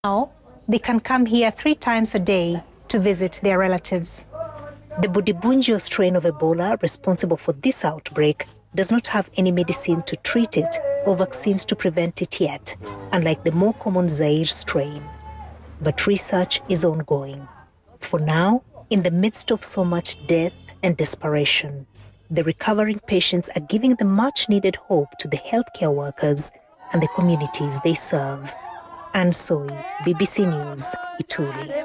Now, they can come here 3 times a day to visit their relatives. The Budibunjo strain of Ebola responsible for this outbreak does not have any medicine to treat it or vaccines to prevent it yet, unlike the more common Zaire strain. But research is ongoing. For now, in the midst of so much death and desperation, the recovering patients are giving the much-needed hope to the healthcare workers and the communities they serve. Anne Soy, BBC News, Ituri.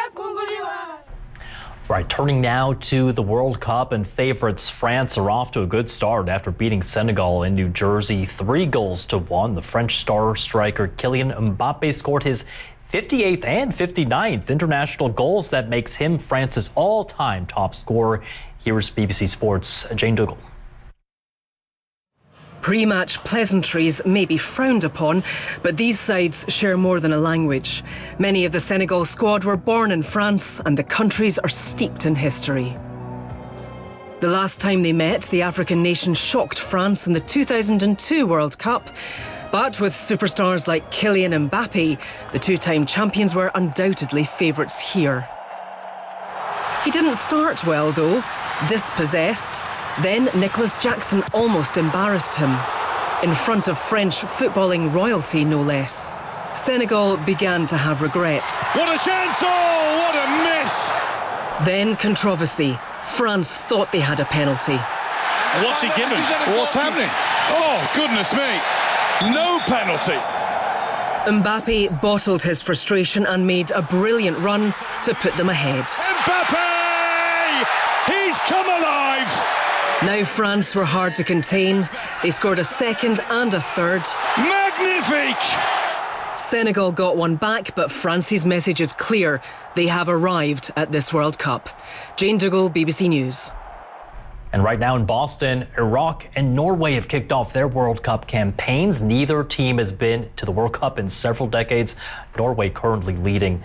Right, turning now to the World Cup, and favorites France are off to a good start after beating Senegal in New Jersey 3-1. The French star striker Kylian Mbappe scored his 58th and 59th international goals. That makes him France's all-time top scorer. Here's BBC Sports' Jane Dougal. Pre-match pleasantries may be frowned upon, but these sides share more than a language. Many of the Senegal squad were born in France, and the countries are steeped in history. The last time they met, the African nation shocked France in the 2002 World Cup. But with superstars like Kylian Mbappe, the two-time champions were undoubtedly favourites here. He didn't start well, though, dispossessed. Then Nicolas Jackson almost embarrassed him, in front of French footballing royalty, no less. Senegal began to have regrets. What a chance! Oh, what a miss! Then controversy. France thought they had a penalty. What's he given? What's happening? Oh, goodness me! No penalty! Mbappe bottled his frustration and made a brilliant run to put them ahead. Mbappe! He's come alive! Now France were hard to contain. They scored a second and a third. Magnifique! Senegal got one back, but France's message is clear. They have arrived at this World Cup. Jane Dougal, BBC News. And right now in Boston, Iraq and Norway have kicked off their World Cup campaigns. Neither team has been to the World Cup in several decades. Norway currently leading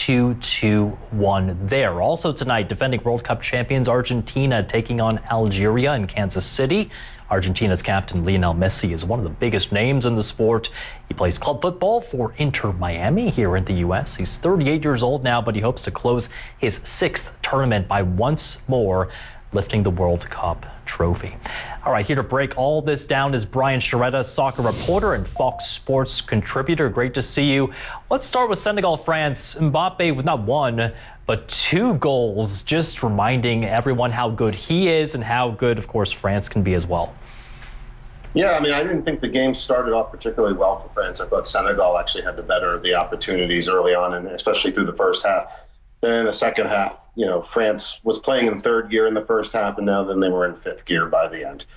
2-1 there. Also tonight, defending World Cup champions Argentina taking on Algeria in Kansas City. Argentina's captain Lionel Messi is one of the biggest names in the sport. He plays club football for Inter Miami here in the U.S. He's 38 years old now, but he hopes to close his 6th tournament by once more lifting the World Cup trophy. All right, here to break all this down is Brian Sciaretta, soccer reporter and Fox Sports contributor. Great to see you. Let's start with Senegal-France. Mbappe with not 1, but 2 goals, just reminding everyone how good he is and how good, of course, France can be as well. Yeah, I mean, I didn't think the game started off particularly well for France. I thought Senegal actually had the better of the opportunities early on, and especially through the first half. Then in the second half, you know, France was playing in 3rd gear in the first half, and now then they were in 5th gear by the end.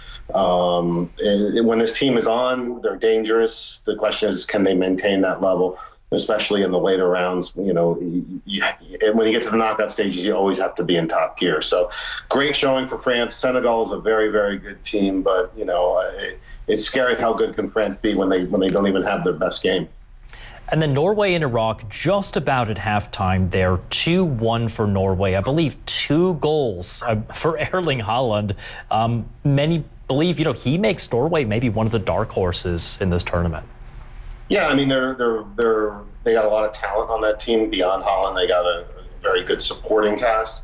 When this team is on, they're dangerous. The question is, can they maintain that level, especially in the later rounds? You know, when you get to the knockout stages, you always have to be in top gear. So great showing for France. Senegal is a very, very good team, but, you know, it's scary how good can France be when they don't even have their best game. And then Norway and Iraq just about at halftime there, 2-1 for Norway. I believe 2 goals for Erling Haaland. Many believe, you know, he makes Norway maybe one of the dark horses in this tournament. Yeah, I mean, they got a lot of talent on that team. Beyond Haaland, they got a very good supporting cast.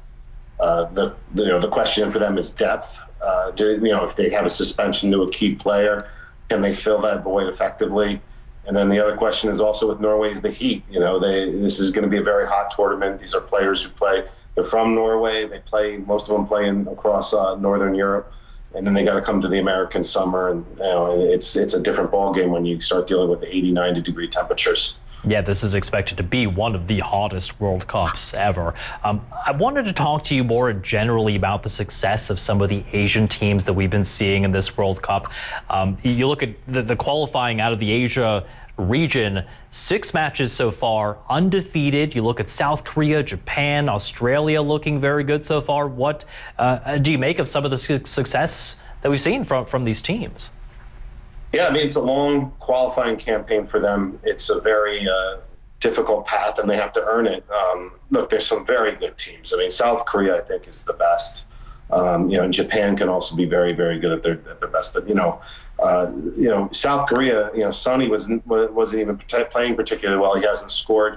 The question for them is depth. If they have a suspension to a key player, can they fill that void effectively? And then the other question is also with Norway is the heat. You know, this is going to be a very hot tournament. These are players who they're from Norway. Most of them play across Northern Europe. And then they got to come to the American summer. And, you know, it's a different ball game when you start dealing with 80, 90-degree temperatures. Yeah, this is expected to be one of the hottest World Cups ever. I wanted to talk to you more generally about the success of some of the Asian teams that we've been seeing in this World Cup. You look at the qualifying out of the Asia region, 6 matches so far, undefeated. You look at South Korea, Japan, Australia looking very good so far. What do you make of some of the success that we've seen from these teams? Yeah, I mean, it's a long qualifying campaign for them. It's a very difficult path, and they have to earn it. Look, there's some very good teams. I mean, South Korea, I think, is the best. And Japan can also be very, very good at their best. But, South Korea, Sonny wasn't even playing particularly well. He hasn't scored